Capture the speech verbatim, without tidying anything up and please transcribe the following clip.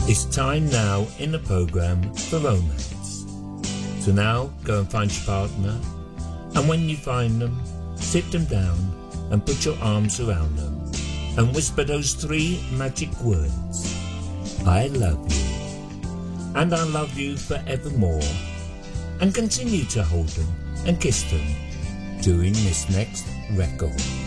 It's time now in the programme for romance. So now go and find your partner, and when you find them, sit them down and put your arms around them and whisper those three magic words. I love you, and I love you forevermore, and continue to hold them and kiss them during this next record.